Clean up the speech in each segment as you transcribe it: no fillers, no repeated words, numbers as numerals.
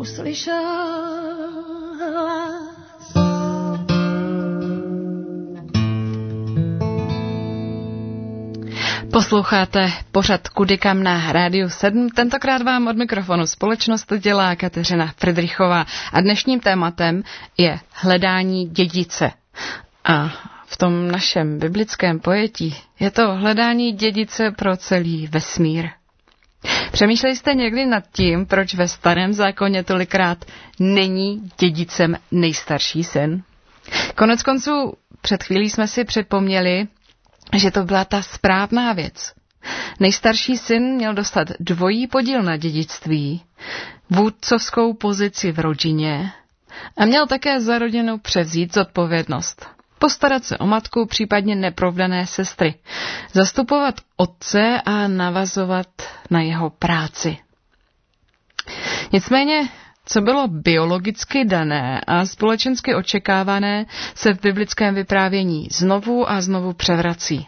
uslyšel hlas. Posloucháte pořad Kudykam na Rádiu 7. Tentokrát vám od mikrofonu společnost dělá Kateřina Fridrichová a dnešním tématem je hledání dědice. A v tom našem biblickém pojetí je to hledání dědice pro celý vesmír. Přemýšleli jste někdy nad tím, proč ve Starém zákoně tolikrát není dědicem nejstarší syn? Koneckonců před chvílí jsme si připomněli, že to byla ta správná věc. Nejstarší syn měl dostat dvojí podíl na dědictví, vůdcovskou pozici v rodině a měl také za rodinu převzít zodpovědnost. Postarat se o matku, případně neprovdané sestry, zastupovat otce a navazovat na jeho práci. Nicméně, co bylo biologicky dané a společensky očekávané, se v biblickém vyprávění znovu a znovu převrací.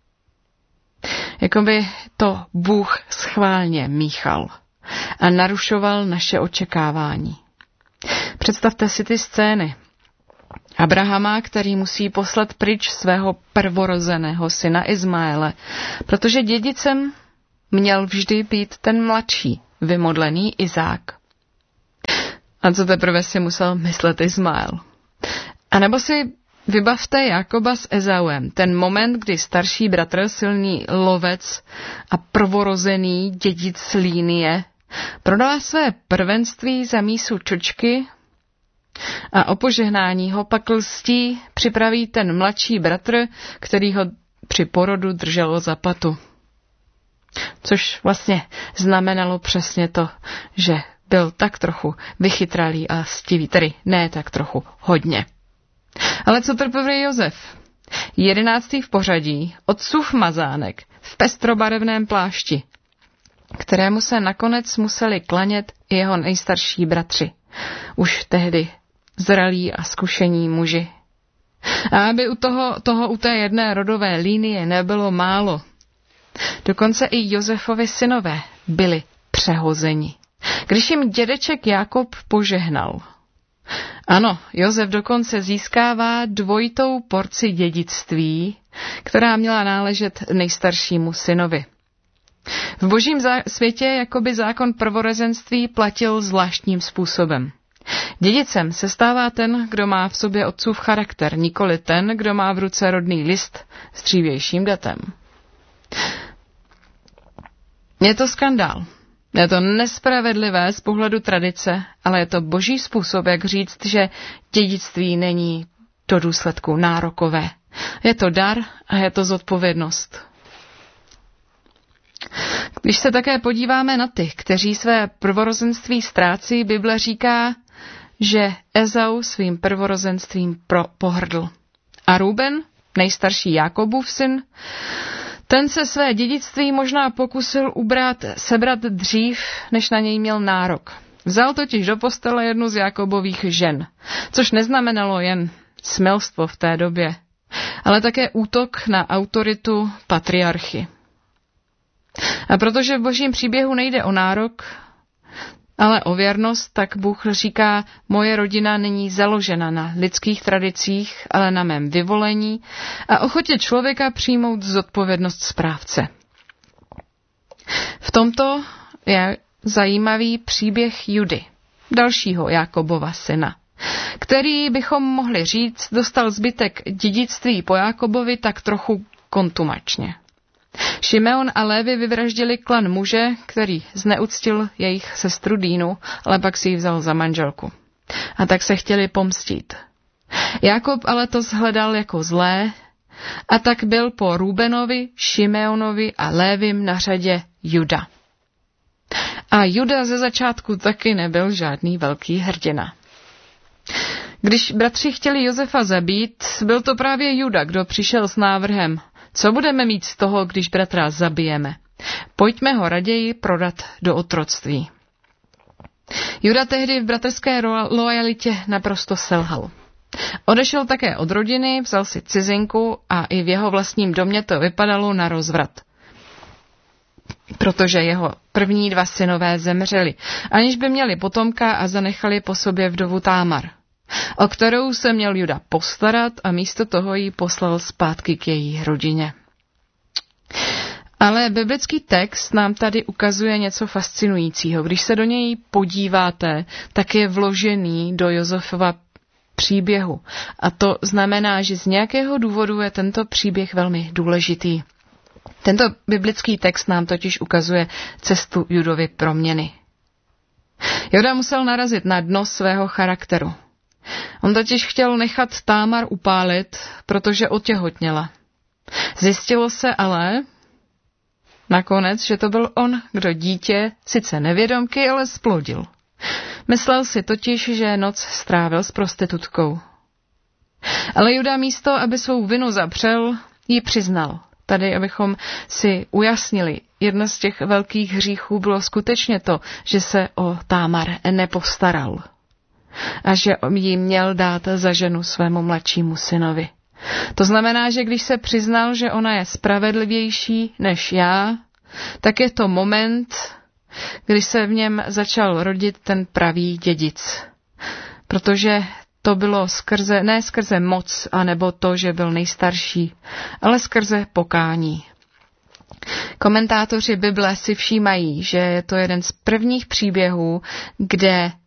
Jakoby to Bůh schválně míchal a narušoval naše očekávání. Představte si ty scény. Abrahama, který musí poslat pryč svého prvorozeného syna Izmaele, protože dědicem měl vždy být ten mladší, vymodlený Izák. A co teprve si musel myslet Izmael? A nebo si vybavte Jakoba s Ezauem, ten moment, kdy starší bratr, silný lovec a prvorozený dědic z línie, prodal své prvenství za mísu čočky a o požehnání ho pak lstí připraví ten mladší bratr, který ho při porodu držel za patu. Což vlastně znamenalo přesně to, že byl tak trochu vychytralý a stivý, tedy ne tak trochu, hodně. Ale co teprve Josef? 11. v pořadí, otcův mazánek, v pestrobarevném plášti, kterému se nakonec museli klanět i jeho nejstarší bratři. Už tehdy zralí a zkušení muži. A aby u té jedné rodové linie nebylo málo, dokonce i Josefovi synové byli přehozeni. Když jim dědeček Jákob požehnal. Ano, Josef dokonce získává dvojitou porci dědictví, která měla náležet nejstaršímu synovi. V božím světě jakoby zákon prvorozenství platil zvláštním způsobem. Dědicem se stává ten, kdo má v sobě otcův charakter, nikoli ten, kdo má v ruce rodný list s dřívějším datem. Je to skandál. Je to nespravedlivé z pohledu tradice, ale je to boží způsob, jak říct, že dědictví není do důsledku nárokové. Je to dar a je to zodpovědnost. Když se také podíváme na ty, kteří své prvorozenství ztrácí, Bible říká, že Ezau svým prvorozenstvím pohrdl. A Ruben, nejstarší Jákobův syn, ten se své dědictví možná pokusil sebrat dřív, než na něj měl nárok. Vzal totiž do postele jednu z Jákobových žen, což neznamenalo jen smilstvo v té době, ale také útok na autoritu patriarchy. A protože v božím příběhu nejde o nárok, ale o věrnost, tak Bůh říká, moje rodina není založena na lidských tradicích, ale na mém vyvolení a ochotě člověka přijmout zodpovědnost správce. V tomto je zajímavý příběh Judy, dalšího Jákobova syna, který, bychom mohli říct, dostal zbytek dědictví po Jákobovi tak trochu kontumačně. Šimeon a Lévi vyvraždili klan muže, který zneuctil jejich sestru Dínu, ale pak si ji vzal za manželku. A tak se chtěli pomstít. Jákob ale to shledal jako zlé a tak byl po Rubenovi, Šimeonovi a Lévim na řadě Juda. A Juda ze začátku taky nebyl žádný velký hrdina. Když bratři chtěli Josefa zabít, byl to právě Juda, kdo přišel s návrhem: co budeme mít z toho, když bratra zabijeme? Pojďme ho raději prodat do otroctví. Juda tehdy v bratrské lojalitě naprosto selhal. Odešel také od rodiny, vzal si cizinku a i v jeho vlastním domě to vypadalo na rozvrat. protože jeho první 2 synové zemřeli, aniž by měli potomka a zanechali po sobě vdovu Támar, o kterou se měl Juda postarat a místo toho ji poslal zpátky k její rodině. Ale biblický text nám tady ukazuje něco fascinujícího. Když se do něj podíváte, tak je vložený do Josefova příběhu. A to znamená, že z nějakého důvodu je tento příběh velmi důležitý. Tento biblický text nám totiž ukazuje cestu Judovy proměny. Juda musel narazit na dno svého charakteru. On totiž chtěl nechat Támar upálit, protože otěhotněla. Zjistilo se ale nakonec, že to byl on, kdo dítě, sice nevědomky, ale splodil. Myslel si totiž, že noc strávil s prostitutkou. Ale Juda místo, aby svou vinu zapřel, ji přiznal. Tady, abychom si ujasnili, jedno z těch velkých hříchů bylo skutečně to, že se o Támar nepostaral a že ji měl dát za ženu svému mladšímu synovi. To znamená, že když se přiznal, že ona je spravedlivější než já, tak je to moment, kdy se v něm začal rodit ten pravý dědic. Protože to bylo ne skrze moc, anebo to, že byl nejstarší, ale skrze pokání. Komentátoři Bible si všímají, že je to jeden z prvních příběhů, kde